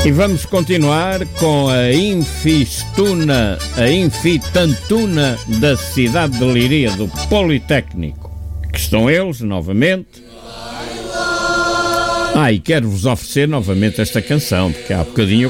E vamos continuar com a Infitantuna da cidade de Leiria, do Politécnico. Que estão eles, novamente. E quero-vos oferecer novamente esta canção, porque há bocadinho